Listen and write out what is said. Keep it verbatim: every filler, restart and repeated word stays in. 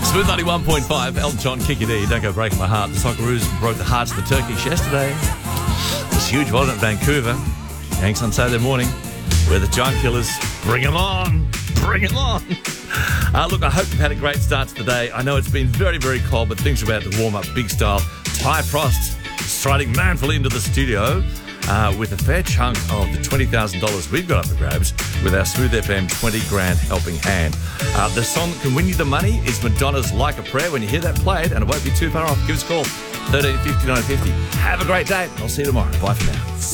Smooth ninety-one point five, Elton John, Kick It E, Don't Go Breaking My Heart. The Socceroos broke the hearts of the Turkish yesterday. It was huge, wasn't it, Vancouver? Yanks on Saturday morning. We're the Giant Killers. Bring 'em on. Bring 'em on. Uh, look, I hope you've had a great start to the day. I know it's been very, very cold, but things are about to warm up big style. Ty Frost striding manfully into the studio uh, with a fair chunk of the twenty thousand dollars we've got up for grabs with our Smooth F M twenty grand helping hand. Uh, the song that can win you the money is Madonna's Like a Prayer. When you hear that played, and it won't be too far off, give us a call, thirteen fifty, nine fifty. Have a great day. I'll see you tomorrow. Bye for now.